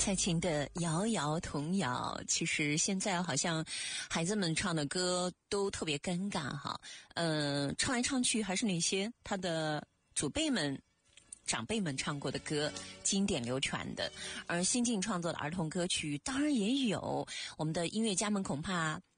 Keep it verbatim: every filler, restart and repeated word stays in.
蔡琴的摇摇童谣，其实现在好像孩子们唱的歌都特别尴尬哈，嗯、呃，唱来唱去还是那些他的祖辈们长辈们唱过的歌，经典流传的。而新晋创作的儿童歌曲当然也有，我们的音乐家们恐怕